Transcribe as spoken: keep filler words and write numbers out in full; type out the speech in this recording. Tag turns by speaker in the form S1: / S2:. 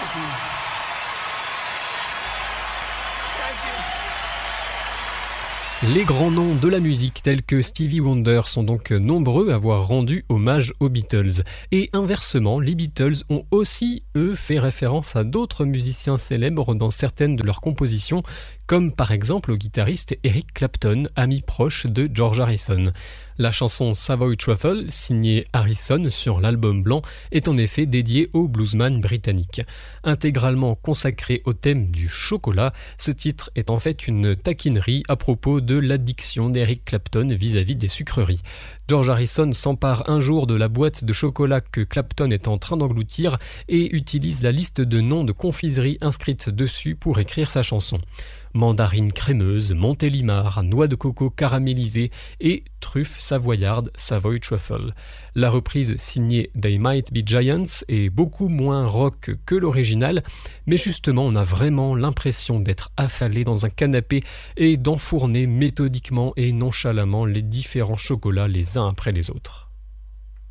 S1: Les grands noms de la musique tels que Stevie Wonder sont donc nombreux à avoir rendu hommage aux Beatles. Et inversement, les Beatles ont aussi, eux, fait référence à d'autres musiciens célèbres dans certaines de leurs compositions, comme par exemple au guitariste Eric Clapton, ami proche de George Harrison. La chanson Savoy Truffle, signée Harrison sur l'album blanc, est en effet dédiée au bluesman britannique. Intégralement consacré au thème du chocolat, ce titre est en fait une taquinerie à propos de l'addiction d'Eric Clapton vis-à-vis des sucreries. George Harrison s'empare un jour de la boîte de chocolat que Clapton est en train d'engloutir et utilise la liste de noms de confiseries inscrites dessus pour écrire sa chanson. Mandarine crémeuse, Montélimar, noix de coco caramélisée et truffe savoyarde Savoy Truffle. La reprise signée They Might Be Giants est beaucoup moins rock que l'original, mais justement on a vraiment l'impression d'être affalé dans un canapé et d'enfourner méthodiquement et nonchalamment les différents chocolats les uns après les autres.